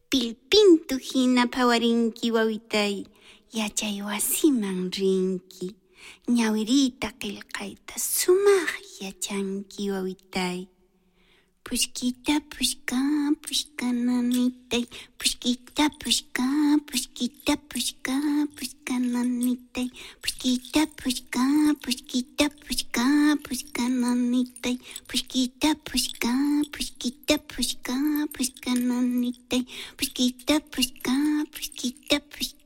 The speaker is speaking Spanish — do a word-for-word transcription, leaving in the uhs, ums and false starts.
Pilpintu hina phawarinki wawitay, yachay wasiman rinki. Ñawirita qillqayta sumaq yachanki wawitay. Pushkita pushka pushkananitay, pushkita pushka pushkita pushka pushkananitay, pushkita pushka pushkita pushka pushkananitay, pushkita pushka pushkita pushka pushkananitay, pushkita pushka pushkita pushka